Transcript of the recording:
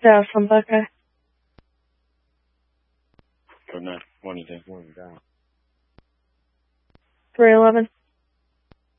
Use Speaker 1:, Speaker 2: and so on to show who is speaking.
Speaker 1: from Buckeye.
Speaker 2: Code 9. 1 you take. 1 down.
Speaker 1: 311.